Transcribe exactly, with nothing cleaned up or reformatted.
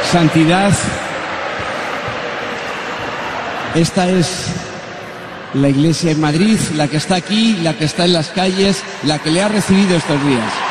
santidad. Esta es la iglesia en Madrid, la que está aquí, la que está en las calles, la que le ha recibido estos días.